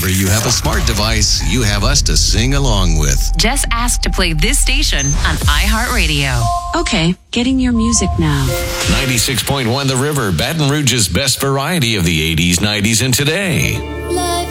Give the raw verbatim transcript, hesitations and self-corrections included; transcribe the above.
whenever you have a smart device, you have us to sing along with. Just ask to play this station on iHeartRadio. Okay, getting your music now. ninety-six point one The River, Baton Rouge's best variety of the eighties, nineties, and today.